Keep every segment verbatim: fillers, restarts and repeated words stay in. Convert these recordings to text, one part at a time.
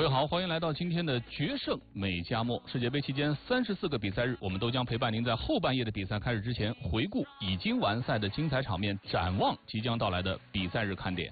位好，欢迎来到今天的决胜美加墨。世界杯期间三十四个比赛日，我们都将陪伴您在后半夜的比赛开始之前，回顾已经完赛的精彩场面，展望即将到来的比赛日看点。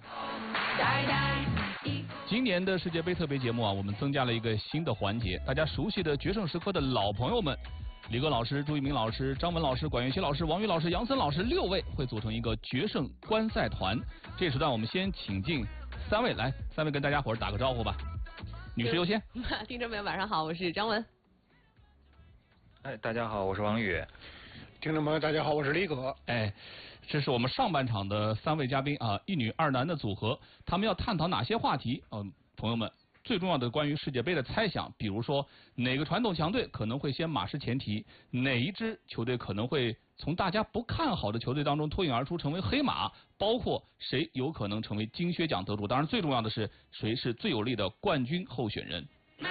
今年的世界杯特别节目啊，我们增加了一个新的环节，大家熟悉的决胜时刻的老朋友们。李哥老师、朱一鸣老师、张文老师、管岳熙老师、王宇老师、杨森老师六位会组成一个决胜观赛团。这时段我们先请进三位来，三位跟大家伙儿打个招呼吧。女士优先。 听众朋友晚上好，我是张文。 哎，大家好，我是王宇。 听众朋友大家好，我是李可。 哎，这是我们上半场的三位嘉宾啊，一女二男的组合，他们要探讨哪些话题？嗯、呃，朋友们。最重要的关于世界杯的猜想，比如说哪个传统强队可能会先马失前蹄，哪一支球队可能会从大家不看好的球队当中脱颖而出成为黑马，包括谁有可能成为金靴奖得主，当然最重要的是谁是最有力的冠军候选人。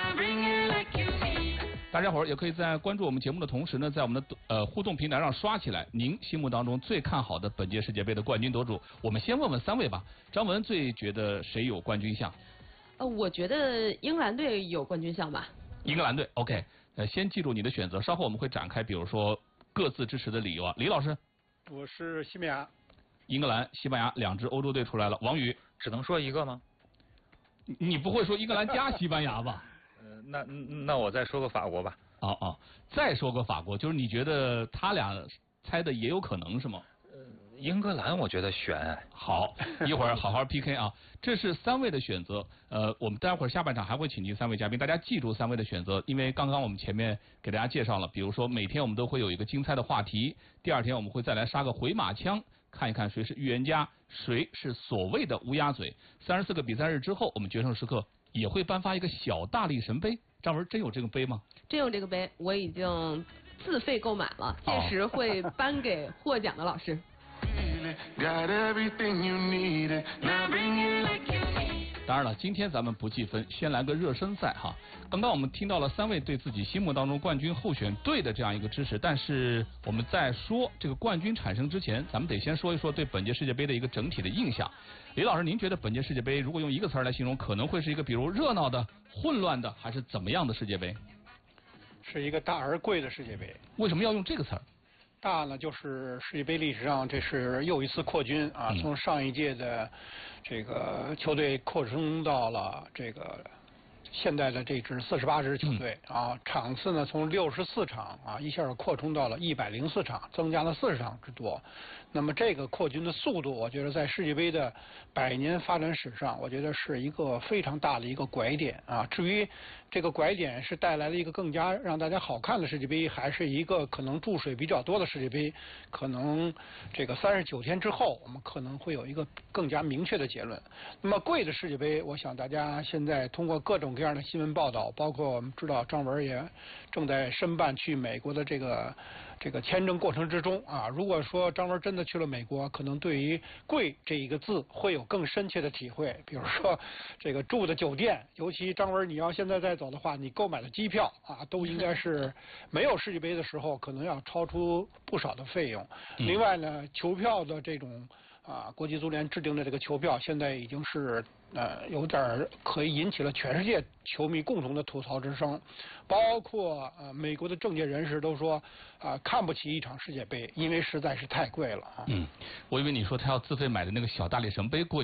大家伙儿也可以在关注我们节目的同时呢，在我们的呃互动平台上刷起来您心目当中最看好的本届世界杯的冠军得主。我们先问问三位吧，张文最觉得谁有冠军相？ 呃，我觉得英格兰队有冠军相吧。 英格兰队 ，OK， 呃，先记住你的选择，稍后我们会展开，比如说各自支持的理由啊。李老师， 我是西班牙。 英格兰、西班牙两支欧洲队出来了。王宇， 只能说一个吗？ 你不会说英格兰加西班牙吧？ 呃，那那我再说个法国吧。 哦哦，再说个法国，就是你觉得他俩猜的也有可能是吗？ 呃，英格兰我觉得悬。 好，一会儿好好 P K 啊。这是三位的选择，呃，我们待会儿下半场还会请进三位嘉宾，大家记住三位的选择，因为刚刚我们前面给大家介绍了，比如说每天我们都会有一个精彩的话题，第二天我们会再来杀个回马枪，看一看谁是预言家，谁是所谓的乌鸦嘴。三十四个比赛日之后，我们决胜时刻也会颁发一个小大力神杯。张文，真有这个杯吗？ 真有这个杯，我已经自费购买了，届时会颁给获奖的老师。 当然了，今天咱们不计分，先来个热身赛哈。刚刚我们听到了三位对自己心目当中冠军候选队的这样一个支持，但是我们在说这个冠军产生之前，咱们得先说一说对本届世界杯的一个整体的印象。李老师，您觉得本届世界杯如果用一个词来形容，可能会是一个比如热闹的、混乱的，还是怎么样的世界杯？ 是一个大而贵的世界杯。 为什么要用这个词儿？ 大呢，就是世界杯历史上这是又一次扩军啊，从上一届的这个球队扩充到了这个现在的这支四十八支球队啊，场次呢从六十四场啊一下扩充到了一百零四场，增加了四十场之多。那么这个扩军的速度，我觉得在世界杯的百年发展史上，我觉得是一个非常大的一个拐点啊。至于这个拐点是带来了一个更加让大家好看的世界杯，还是一个可能注水比较多的世界杯，可能这个三十九天之后，我们可能会有一个更加明确的结论。那么贵的世界杯，我想大家现在通过各种各样的新闻报道，包括我们知道张文也正在申办去美国的这个这个签证过程之中啊。如果说张文真的去了美国，可能对于贵这一个字会有更深切的体会。比如说这个住的酒店，尤其张文你要现在再走的话，你购买的机票啊，都应该是没有世界杯的时候可能要超出不少的费用。另外呢，球票的这种啊，国际足联制定的这个球票现在已经是呃有点可以引起了全世界球迷共同的吐槽之声，包括呃美国的政界人士都说啊、呃、看不起一场世界杯，因为实在是太贵了啊。 嗯，我以为你说他要自费买的那个小大力神杯贵。